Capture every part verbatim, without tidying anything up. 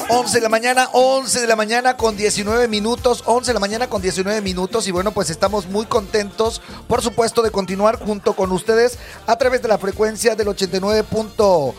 once de la mañana, once de la mañana con diecinueve minutos, once de la mañana con diecinueve minutos y bueno, pues estamos muy contentos, por supuesto, de continuar junto con ustedes a través de la frecuencia del ochenta y nueve punto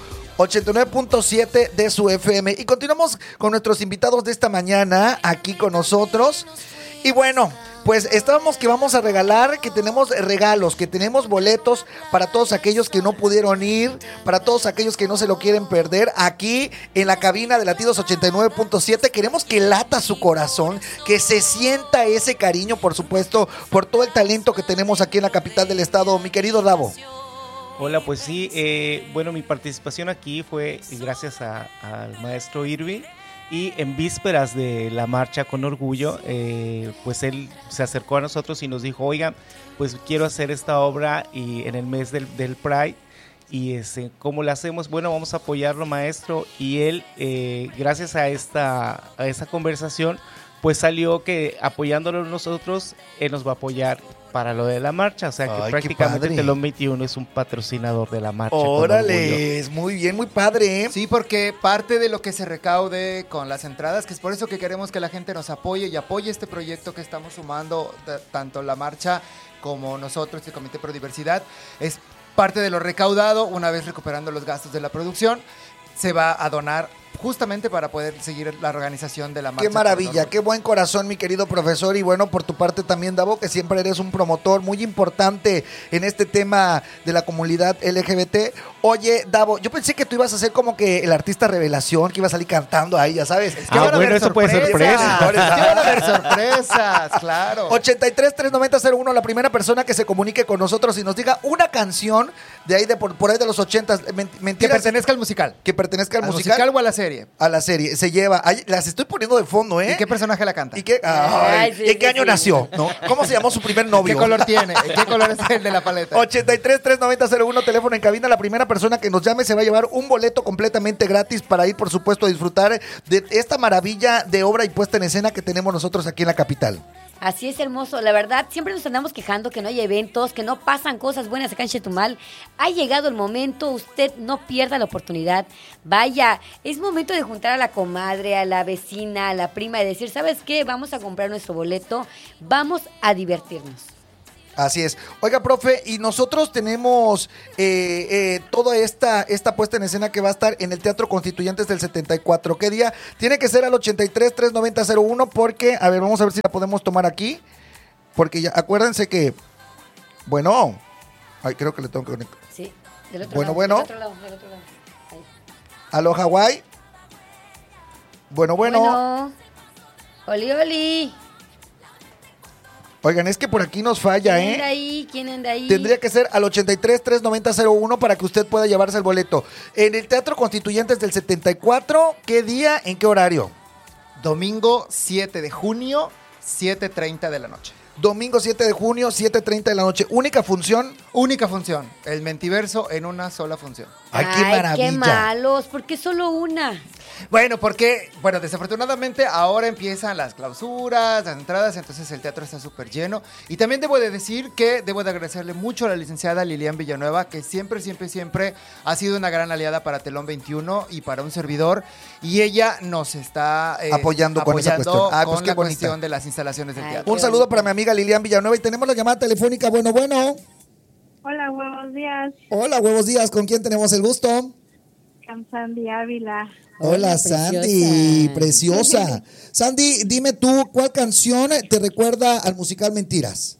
siete de su F M. Y continuamos con nuestros invitados de esta mañana aquí con nosotros. Y bueno, pues estábamos que vamos a regalar, que tenemos regalos, que tenemos boletos para todos aquellos que no pudieron ir, para todos aquellos que no se lo quieren perder, aquí en la cabina de Latidos ochenta y nueve punto siete. Queremos que lata su corazón, que se sienta ese cariño, por supuesto, por todo el talento que tenemos aquí en la capital del estado. Mi querido Davo. Hola, pues sí, eh, bueno, mi participación aquí fue gracias a, al maestro Irving. Y en vísperas de la marcha con orgullo, eh, pues él se acercó a nosotros y nos dijo, oigan, pues quiero hacer esta obra y en el mes del, del Pride. Y ese, ¿cómo la hacemos? Bueno, vamos a apoyarlo, maestro. Y él, eh, gracias a esta, a esta conversación, pues salió que apoyándolo nosotros, él nos va a apoyar para lo de la marcha, o sea que Ay, prácticamente Telón veintiuno es un patrocinador de la marcha. Órale, es muy bien, muy padre, ¿eh? Sí, porque parte de lo que se recaude con las entradas, que es por eso que queremos que la gente nos apoye y apoye este proyecto que estamos sumando, t- tanto la marcha como nosotros, el Comité Pro Diversidad, es parte de lo recaudado, una vez recuperando los gastos de la producción, se va a donar justamente para poder seguir la organización de la marcha. Qué maravilla, qué buen corazón, mi querido profesor. Y bueno, por tu parte también, Davo, que siempre eres un promotor muy importante en este tema de la comunidad L G B T. Oye, Davo, yo pensé que tú ibas a ser como que el artista revelación, que iba a salir cantando ahí, ya sabes. Es que ah, van a bueno, haber eso puede ser sorpresa. Es que van a haber sorpresas, claro. ochenta y tres, trescientos noventa, cero uno, la primera persona que se comunique con nosotros y nos diga una canción de ahí, de por, por ahí de los ochentas. Mentiras. Que pertenezca al musical. Que pertenezca al, ¿Al musical, musical o a la serie? A la serie. Se lleva. Ay, las estoy poniendo de fondo, ¿eh? ¿Y qué personaje la canta? ¿Y qué, ay, Ay, sí, ¿en qué sí, año sí. nació? ¿No? ¿Cómo se llamó su primer novio? ¿Qué color tiene? ¿Qué color es el de la paleta? ochenta y tres, trescientos noventa, cero uno, teléfono en cabina. La primera persona que nos llame se va a llevar un boleto completamente gratis para ir, por supuesto, a disfrutar de esta maravilla de obra y puesta en escena que tenemos nosotros aquí en la capital. Así es, hermoso. La verdad, siempre nos andamos quejando que no hay eventos, que no pasan cosas buenas acá en Chetumal. Ha llegado el momento, usted no pierda la oportunidad. Vaya, es momento de juntar a la comadre, a la vecina, a la prima y decir, ¿sabes qué? Vamos a comprar nuestro boleto, vamos a divertirnos. Así es. Oiga, profe, y nosotros tenemos eh, eh, toda esta, esta puesta en escena que va a estar en el Teatro Constituyentes del setenta y cuatro. ¿Qué día? Tiene que ser al ochenta y tres, trescientos noventa, cero uno porque, a ver, vamos a ver si la podemos tomar aquí. Porque ya, acuérdense que, bueno, ay, creo que le tengo que conectar. Sí, del otro Bueno, lado. bueno. Del otro lado, del otro lado. Ahí. Aló, Hawái. Bueno, bueno. Bueno. Oli, oli. Oigan, es que por aquí nos falla, ¿Quién ¿eh? anda ahí? ¿Quién anda ahí? Tendría que ser al ochenta y tres, trescientos noventa, cero uno para que usted pueda llevarse el boleto. En el Teatro Constituyentes del setenta y cuatro, ¿qué día, en qué horario? Domingo siete de junio, siete treinta de la noche. Domingo siete de junio, siete treinta de la noche. Única función. Única función, el Mentiverso en una sola función. ¡Ay, qué maravilla! qué malos, ¿por qué solo una? Bueno, porque, bueno, desafortunadamente ahora empiezan las clausuras, las entradas, entonces el teatro está súper lleno. Y también debo de decir que debo de agradecerle mucho a la licenciada Lilian Villanueva, que siempre, siempre, siempre ha sido una gran aliada para Telón veintiuno y para un servidor. Y ella nos está eh, apoyando con esa cuestión. Ah, pues con qué la bonita. cuestión de las instalaciones del Ay, teatro. Un saludo para mi amiga Lilian Villanueva y tenemos la llamada telefónica. Bueno, bueno. Hola, buenos días. Hola, huevos días. ¿Con quién tenemos el gusto? Con Sandy Ávila. Hola, Hola, Sandy, preciosa. preciosa. Sandy, dime tú, ¿cuál canción te recuerda al musical Mentiras?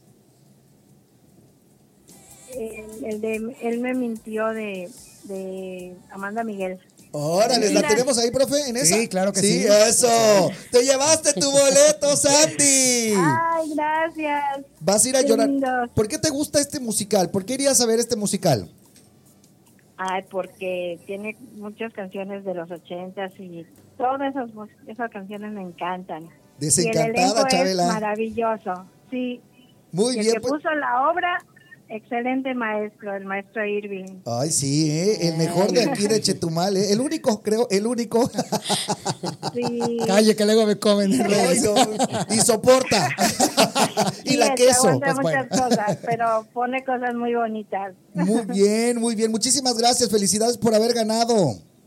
El, el de Él me mintió de, de Amanda Miguel. Órale, ¿la Mira. tenemos ahí, profe, en esa? Sí, claro que sí. Sí, eso. Te llevaste tu boleto, Sandy. Ay, gracias. Vas a ir a Qué llorar. lindos. ¿Por qué te gusta este musical? ¿Por qué irías a ver este musical? Ay, porque tiene muchas canciones de los ochentas y todas esas, mus- esas canciones me encantan. Y el Desencantada, elenco es Chabela. maravilloso. Sí. Muy y el bien, que pues. puso la obra, excelente maestro, el maestro Irving. Ay, sí, ¿eh? El mejor de aquí de Chetumal, ¿eh? El único, creo, el único. Sí. Calle, que luego me comen. Ay, no. Y soporta. Y Sí, la es que queso. aguanta pues muchas bueno. cosas, pero pone cosas muy bonitas. Muy bien, muy bien. Muchísimas gracias. Felicidades por haber ganado.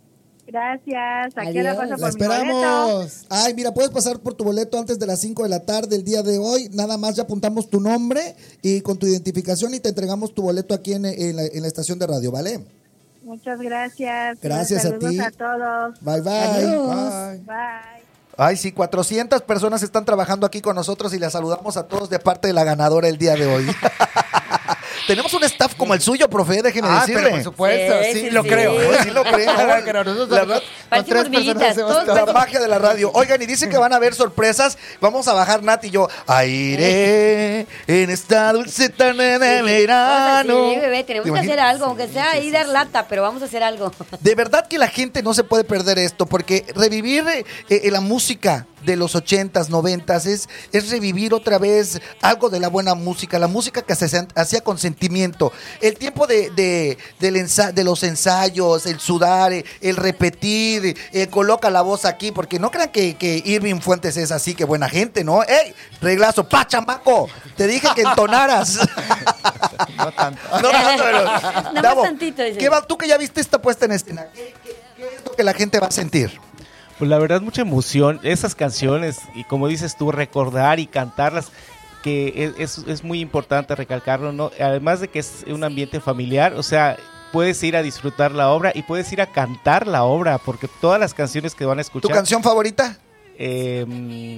Gracias. Aquí Adiós. la paso La por mi boleto. esperamos. Ay, mira, puedes pasar por tu boleto antes de las cinco de la tarde el día de hoy. Nada más ya apuntamos tu nombre y con tu identificación y te entregamos tu boleto aquí en, en, la, en la estación de radio, ¿vale? Muchas gracias. Gracias a Saludos ti. a todos. Bye, bye. Bye. Bye. Ay, sí, cuatrocientas personas están trabajando aquí con nosotros y les saludamos a todos de parte de la ganadora el día de hoy. Tenemos un staff como el suyo, profe, déjeme Ah, decirle. pero por supuesto, Sí, sí, sí, lo sí. creo. Sí lo creo. Pero nosotros La con- verdad, con Parecimos tres personas hormiguitas, hacemos todos todo. la magia de la radio. Oigan, y dicen que van a haber sorpresas. Vamos a bajar Nat y yo. Aire en esta dulce tarde de verano. Sí, bebé, tenemos ¿Te que hacer imaginas? algo, aunque sea ahí dar lata, pero vamos a hacer algo. De verdad que la gente no se puede perder esto, porque revivir eh, eh, la música de los ochentas, noventas, es, es revivir otra vez algo de la buena música, la música que se hacía con sentimiento. El tiempo de, de, del ensa- de los ensayos, el sudar, eh, el repetir, eh, coloca la voz aquí, porque no crean que, que Irving Fuentes es así, que buena gente, ¿no? ¡Ey! Reglazo, ¡pa, chamaco! Te dije que entonaras. No tanto. No tanto, pero- más Davo, tantito, dice. ¿qué va- tú que ya viste esta puesta en escena, ¿qué, qué- qué es lo que la gente va a sentir? Pues la verdad, mucha emoción. Esas canciones, y como dices tú, recordar y cantarlas, que es, es, es muy importante recalcarlo, ¿no? Además de que es un ambiente familiar, o sea, puedes ir a disfrutar la obra y puedes ir a cantar la obra, porque todas las canciones que van a ¿Tu escuchar... canción favorita? eh, mm,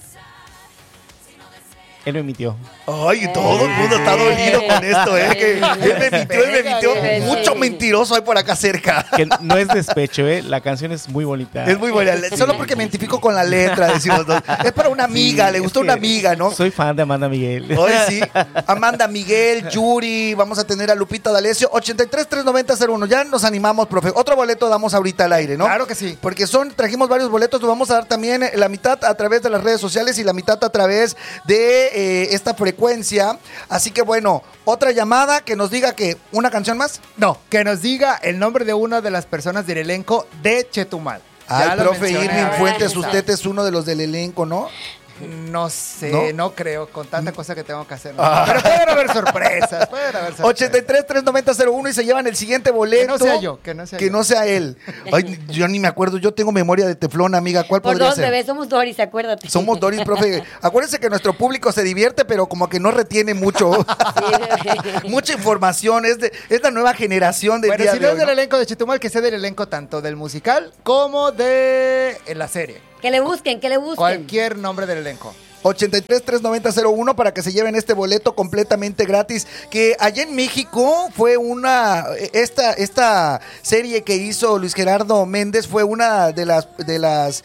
él me mintió. Ay, todo el mundo está dolido con esto, ¿eh? Que él me mintió, él me mintió. Pégale. Mucho mentiroso hay por acá cerca. Que no es despecho, ¿eh? La canción es muy bonita. Es muy buena. Solo porque me identifico con la letra, decimos. ¿No? Es para una amiga, Sí, le es gustó que una amiga, ¿no? Soy fan de Amanda Miguel. Hoy sí. Amanda Miguel, Yuri, vamos a tener a Lupita D'Alessio. ochenta y tres, trescientos noventa, cero uno. Ya nos animamos, profe. Otro boleto damos ahorita al aire, ¿no? Claro que sí. Porque son, trajimos varios boletos, nos vamos a dar también eh, la mitad a través de las redes sociales y la mitad a través de eh, esta frecuencia. Así que bueno, otra llamada que nos diga que una canción más. No, que nos diga el nombre de una de las personas del elenco de Chetumal. Ya Ay, lo profe mencioné, Irving a ver, Fuentes, ¿quién usted sabe? es uno de los del elenco, ¿no? No sé, ¿No? no, creo, con tanta cosa que tengo que hacer. ¿no? Ah. Pero pueden haber sorpresas, pueden haber sorpresas. ochenta y tres, trescientos noventa, cero uno y se llevan el siguiente boleto. Que no sea yo, que no sea Que yo. no sea él. Ay, yo ni me acuerdo, yo tengo memoria de teflón, amiga. ¿Cuál Por podría dos, ser? bebé, somos Doris, acuérdate. Somos Doris, profe. Acuérdense que nuestro público se divierte, pero como que no retiene mucho. Sí, bebé. Mucha información. Es, de, es la nueva generación del Bueno, día si de no es hoy, del ¿no? elenco de Chetumal, que sea del elenco tanto del musical como de la serie. Que le busquen, que le busquen. Cualquier nombre del elenco. ochenta y tres, trescientos noventa, cero uno para que se lleven este boleto completamente gratis. Que allá en México fue una. Esta, esta serie que hizo Luis Gerardo Méndez fue una de las de las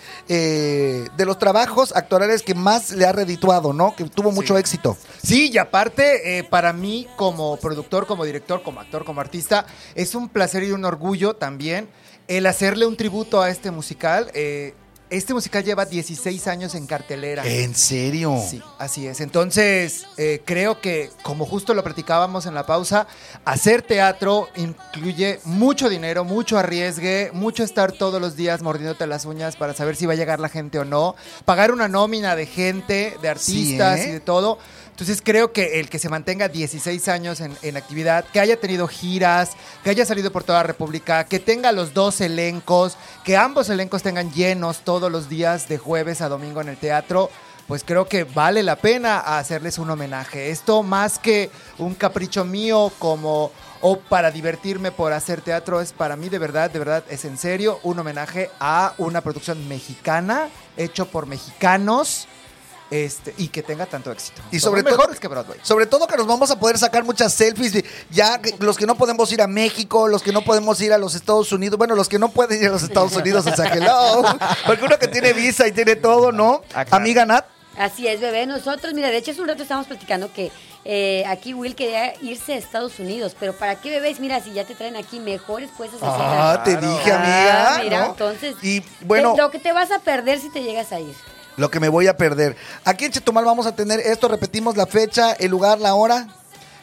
eh, de los trabajos actorales que más le ha redituado, ¿no? Que tuvo mucho Sí. éxito. Sí, y aparte, eh, para mí, como productor, como director, como actor, como artista, es un placer y un orgullo también el hacerle un tributo a este musical. Eh, este musical lleva dieciséis años en cartelera. ¿En serio? Sí, así es. Entonces, eh, creo que, como justo lo platicábamos en la pausa, hacer teatro incluye mucho dinero, mucho arriesgue, mucho estar todos los días mordiéndote las uñas para saber si va a llegar la gente o no, pagar una nómina de gente, de artistas Sí, ¿eh? y de todo. Entonces creo que el que se mantenga dieciséis años en, en actividad, que haya tenido giras, que haya salido por toda la República, que tenga los dos elencos, que ambos elencos tengan llenos todos los días de jueves a domingo en el teatro, pues creo que vale la pena hacerles un homenaje. Esto más que un capricho mío como o para divertirme por hacer teatro, es para mí de verdad, de verdad, es en serio un homenaje a una producción mexicana, hecho por mexicanos. Este, y que tenga tanto éxito. Y sobre Son todo, mejores que Broadway. sobre todo que nos vamos a poder sacar muchas selfies, ya que los que no podemos ir a México, los que no podemos ir a los Estados Unidos, bueno, los que no pueden ir a los Estados Unidos, o sea, hello, porque uno que tiene visa y tiene todo, ¿no? Ah, claro. Amiga Nat. Así es, bebé. Nosotros, mira, de hecho hace un rato estábamos platicando que eh, aquí Will quería irse a Estados Unidos, pero ¿para qué, bebés? Mira, si ya te traen aquí mejores puestas a Ah, te Claro. dije, amiga, Ah, mira, ¿no? entonces, Y bueno, te- lo que te vas a perder si te llegas a ir. lo que me voy a perder. Aquí en Chetumal vamos a tener esto, repetimos la fecha, el lugar, la hora.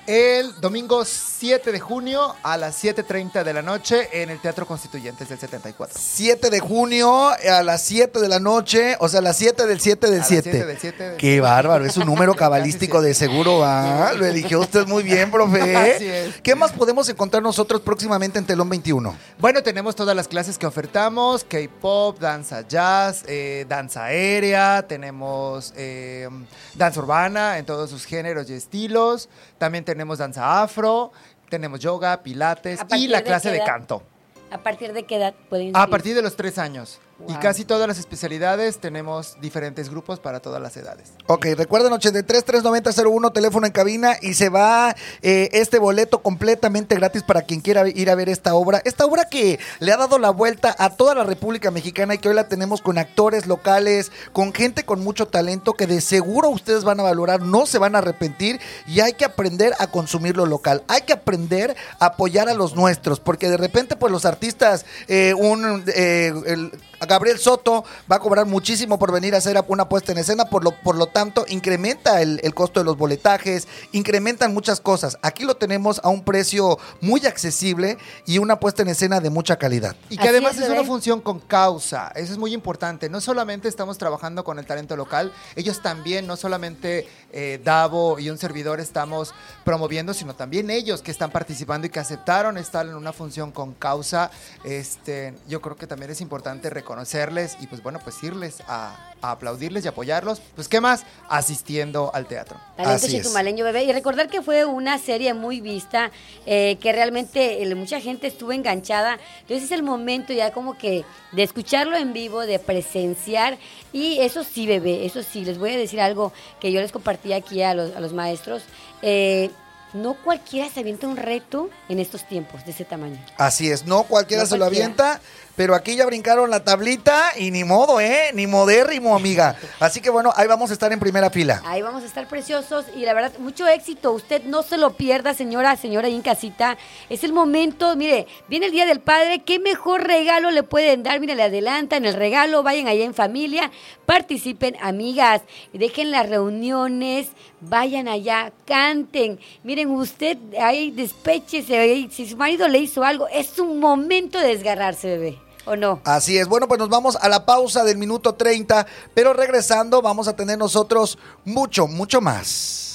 El domingo siete de junio a las siete treinta de la noche en el Teatro Constituyentes del setenta y cuatro. siete de junio a las siete de la noche, o sea, las siete del siete del siete. Qué bárbaro, es un número cabalístico de seguro, ¿va? Lo eligió usted muy bien, profe. Así es. ¿Qué más podemos encontrar nosotros próximamente en Telón veintiuno? Bueno, tenemos todas las clases que ofertamos, K-pop, danza jazz, eh, danza aérea, tenemos eh, danza urbana en todos sus géneros y estilos, también tenemos danza afro, tenemos yoga, pilates y la clase de, de canto. ¿A partir de qué edad pueden ir? A partir de los tres años. Wow. Y casi todas las especialidades tenemos diferentes grupos para todas las edades. Ok, recuerden ochenta y tres, trescientos noventa, cero uno, teléfono en cabina y se va eh, este boleto completamente gratis para quien quiera ir a ver esta obra. Esta obra que le ha dado la vuelta a toda la República Mexicana y que hoy la tenemos con actores locales, con gente con mucho talento que de seguro ustedes van a valorar, no se van a arrepentir y hay que aprender a consumir lo local. Hay que aprender a apoyar a los nuestros porque de repente pues los artistas, eh, un... Eh, el, Gabriel Soto va a cobrar muchísimo por venir a hacer una puesta en escena, por lo, por lo tanto incrementa el, el costo de los boletajes, incrementan muchas cosas. Aquí lo tenemos a un precio muy accesible y una puesta en escena de mucha calidad. Y que Así además es, es una función con causa, eso es muy importante. No solamente estamos trabajando con el talento local, ellos también, no solamente eh, Davo y un servidor estamos promoviendo, sino también ellos que están participando y que aceptaron estar en una función con causa. Este, yo creo que también es importante reconocer conocerles y pues bueno, pues irles a, a aplaudirles y apoyarlos, pues qué más, asistiendo al teatro. Talento chetumaleño, bebé, y recordar que fue una serie muy vista, eh, que realmente eh, mucha gente estuvo enganchada, entonces es el momento ya como que de escucharlo en vivo, de presenciar, y eso sí, bebé, eso sí, les voy a decir algo que yo les compartí aquí a los, a los maestros, eh, no cualquiera se avienta un reto en estos tiempos de ese tamaño. Así es, no cualquiera no se cualquiera. lo avienta, pero aquí ya brincaron la tablita y ni modo, ¿eh? Ni modérrimo, amiga. Así que bueno, ahí vamos a estar en primera fila. Ahí vamos a estar preciosos y la verdad, mucho éxito. Usted no se lo pierda, señora, señora ahí en casita. Es el momento, mire, viene el Día del Padre, ¿qué mejor regalo le pueden dar? Mire, le adelantan el regalo, vayan allá en familia, participen, amigas, dejen las reuniones, vayan allá, canten. Miren, usted ahí despéchese, si su marido le hizo algo, es un momento de desgarrarse, bebé. ¿O no? Así es. Bueno, pues nos vamos a la pausa del minuto treinta, pero regresando vamos a tener nosotros mucho, mucho más.